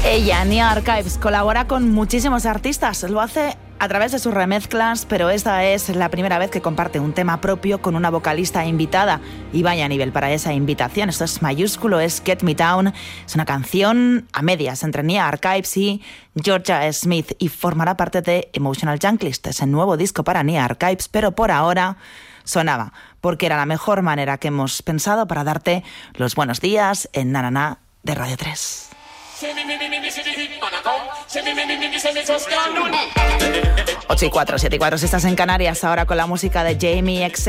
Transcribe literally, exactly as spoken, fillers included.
Ella, Nia Archives, colabora con muchísimos artistas. Lo hace a través de sus remezclas, pero esta es la primera vez que comparte un tema propio con una vocalista invitada. Y vaya nivel para esa invitación. Esto es mayúsculo, es Get Me Down. Es una canción a medias entre Nia Archives y Georgia Smith y formará parte de Emotional Junglist, ese nuevo disco para Nia Archives, pero por ahora sonaba, porque era la mejor manera que hemos pensado para darte los buenos días en Na Na Na de Radio tres. ocho y cuatro, siete y cuatro si estás en Canarias, ahora con la música de Jamie X.